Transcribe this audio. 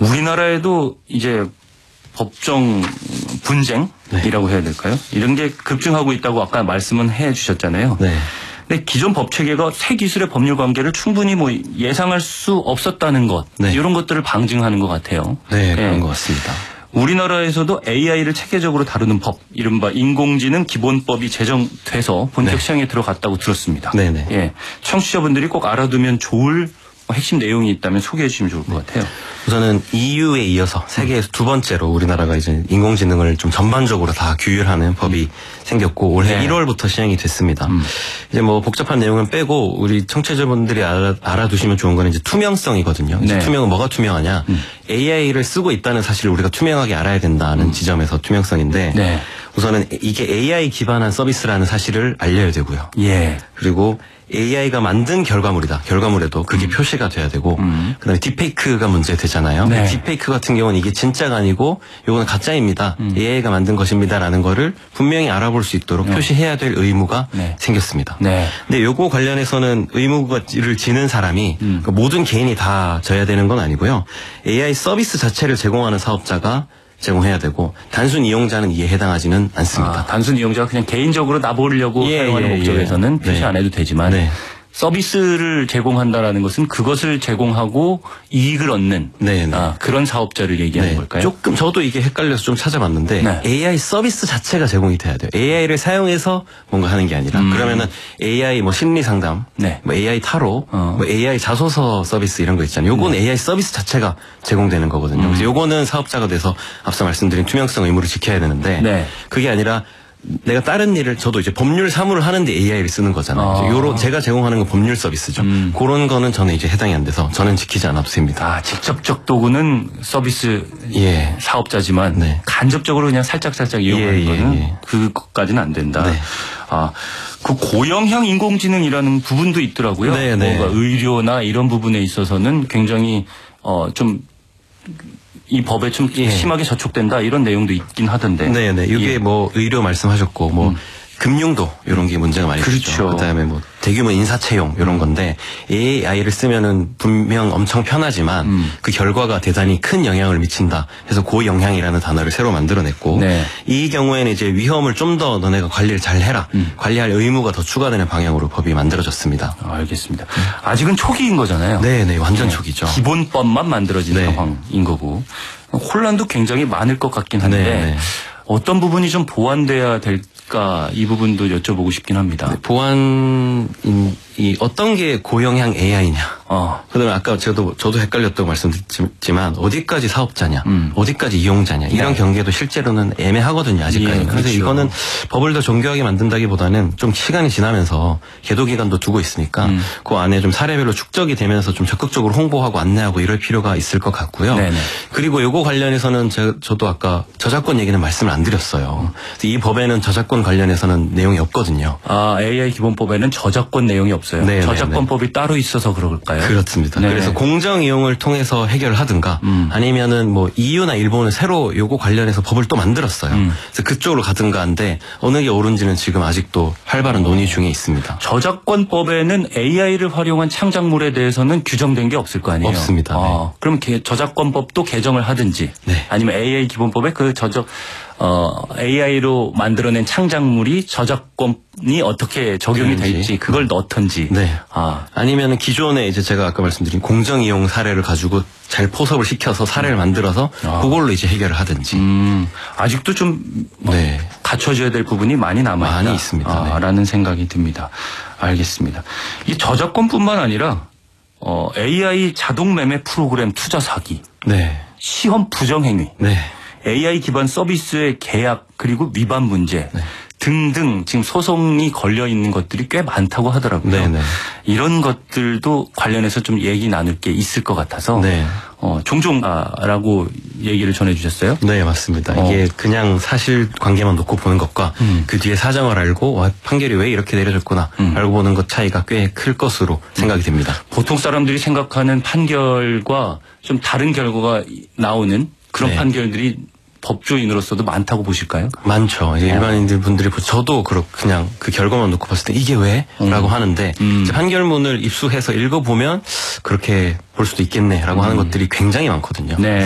우리나라에도 이제 법정 분쟁이라고 해야 될까요? 이런 게 급증하고 있다고 아까 말씀은 해 주셨잖아요. 네. 근데 기존 법 체계가 새 기술의 법률 관계를 충분히 뭐 예상할 수 없었다는 것, 네. 이런 것들을 방증하는 것 같아요. 네, 그런 것 같습니다. 우리나라에서도 AI를 체계적으로 다루는 법, 이른바 인공지능 기본법이 제정돼서 본격 네. 시행에 들어갔다고 들었습니다. 네네. 예, 청취자분들이 꼭 알아두면 좋을 핵심 내용이 있다면 소개해 주시면 좋을 것 같아요. 우선은 EU에 이어서 세계에서 두 번째로 우리나라가 이제 인공지능을 좀 전반적으로 다 규율하는 법이 생겼고 올해 네. 1월부터 시행이 됐습니다. 이제 뭐 복잡한 내용은 빼고 우리 청취자분들이 알아두시면 좋은 건 이제 투명성이거든요. 이제 네. 투명은 뭐가 투명하냐? AI를 쓰고 있다는 사실을 우리가 투명하게 알아야 된다는 지점에서 투명성인데 네. 우선은 이게 AI 기반한 서비스라는 사실을 알려야 되고요. 예. 그리고 AI가 만든 결과물이다. 결과물에도 그게 표시가 돼야 되고 그다음에 딥페이크가 문제되잖아요. 네. 딥페이크 같은 경우는 이게 진짜가 아니고 이거는 가짜입니다. AI가 만든 것입니다라는 거를 분명히 알아볼 수 있도록 표시해야 될 의무가 네. 생겼습니다. 네. 근데 요거 관련해서는 의무를 지는 사람이 그러니까 모든 개인이 다 져야 되는 건 아니고요. AI 서비스 자체를 제공하는 사업자가 제공해야 되고 단순 이용자는 이에 해당하지는 않습니다. 아, 단순 이용자가 그냥 개인적으로 나보려고 사용하는 목적에서는 표시 네. 안 해도 되지만 네. 서비스를 제공한다라는 것은 그것을 제공하고 이익을 얻는 네, 네. 그런 사업자를 얘기하는 걸까요? 조금 저도 이게 헷갈려서 좀 찾아봤는데 네. AI 서비스 자체가 제공이 돼야 돼요. AI를 사용해서 뭔가 하는 게 아니라 그러면은 AI 뭐 심리 상담, 네. 뭐 AI 타로, 뭐 AI 자소서 서비스 이런 거 있잖아요. 요건 AI 서비스 자체가 제공되는 거거든요. 그래서 요거는 사업자가 돼서 앞서 말씀드린 투명성 의무를 지켜야 되는데 네. 그게 아니라 내가 다른 일을 저도 이제 법률 사무를 하는데 AI를 쓰는 거잖아요. 요런 제가 제공하는 건 법률 서비스죠. 그런 거는 저는 이제 해당이 안 돼서 저는 지키지 않아도 됩니다. 직접적 도구는 서비스 예. 사업자지만 네. 간접적으로 그냥 살짝살짝 이용하는 거는 그것까지는 안 된다. 네. 그 고영향 인공지능이라는 부분도 있더라고요. 네, 네. 뭔가 의료나 이런 부분에 있어서는 굉장히 좀 이 법에 좀 심하게 저촉된다 이런 내용도 있긴 하던데. 네네. 이게 뭐 의료 말씀하셨고 뭐 금융도 이런 게 문제가 많이 그렇죠. 있죠. 그다음에 뭐 대규모 인사 채용 이런 건데 AI를 쓰면은 분명 엄청 편하지만 그 결과가 대단히 큰 영향을 미친다. 그래서 고영향이라는 단어를 새로 만들어냈고 네. 이 경우에는 이제 위험을 좀 더 너네가 관리를 잘 해라. 관리할 의무가 더 추가되는 방향으로 법이 만들어졌습니다. 알겠습니다. 아직은 초기인 거잖아요. 네네. 완전 초기죠. 기본법만 만들어진 네. 상황인 거고 혼란도 굉장히 많을 것 같긴 한데 네. 어떤 부분이 좀 보완돼야 될까 이 부분도 여쭤보고 싶긴 합니다. 보안이 어떤 게 고영향 AI냐. 그다음에 아까 저도 헷갈렸다고 말씀드렸지만 어디까지 사업자냐, 어디까지 이용자냐 이런 경계도 실제로는 애매하거든요 아직까지. 예, 그래서 그렇죠. 이거는 법을 더 정교하게 만든다기보다는 좀 시간이 지나면서 계도 기간도 두고 있으니까 그 안에 좀 사례별로 축적이 되면서 좀 적극적으로 홍보하고 안내하고 이럴 필요가 있을 것 같고요. 네네. 그리고 요거 관련해서는 저도 아까 저작권 얘기는 말씀을 안 드렸어요. 그래서 이 법에는 저작권 관련해서는 내용이 없거든요. AI 기본법에는 저작권 내용이 없어요. 네, 저작권법이 따로 있어서 그럴까요? 그렇습니다. 네. 그래서 공정 이용을 통해서 해결을 하든가 아니면은 뭐 EU나 일본은 새로 요거 관련해서 법을 또 만들었어요. 그래서 그쪽으로 가든가 한데 어느 게 옳은지는 지금 아직도 활발한 논의 중에 있습니다. 저작권법에는 AI를 활용한 창작물에 대해서는 규정된 게 없을 거 아니에요? 없습니다. 네. 그럼 저작권법도 개정을 하든지 네. 아니면 AI 기본법에 그 AI로 만들어낸 창작물이 저작권이 어떻게 적용이 될지 그걸 넣던지. 네. 아니면은 기존에 이제 제가 아까 말씀드린 공정 이용 사례를 가지고 잘 포섭을 시켜서 사례를 만들어서 그걸로 이제 해결을 하든지. 아직도 좀 네. 갖춰져야 될 부분이 많이 남아있다. 많이 있습니다. 네. 라는 생각이 듭니다. 알겠습니다. 이 저작권뿐만 아니라 AI 자동 매매 프로그램 투자 사기, 네. 시험 부정행위, 네. AI 기반 서비스의 계약 그리고 위반 문제 등등 지금 소송이 걸려 있는 것들이 꽤 많다고 하더라고요. 네네. 이런 것들도 관련해서 좀 얘기 나눌 게 있을 것 같아서 네. 종종라고 얘기를 전해주셨어요. 네, 맞습니다. 이게 그냥 사실 관계만 놓고 보는 것과 그 뒤에 사정을 알고 판결이 왜 이렇게 내려졌구나 알고 보는 것 차이가 꽤 클 것으로 생각이 됩니다. 보통 사람들이 생각하는 판결과 좀 다른 결과가 나오는 그런 판결들이 법조인으로서도 많다고 보실까요? 많죠. 이제 일반인들 분들이 저도 그냥 그 결과만 놓고 봤을 때 이게 왜? 라고 하는데 이제 판결문을 입수해서 읽어보면 그렇게 볼 수도 있겠네 라고 하는 것들이 굉장히 많거든요. 네.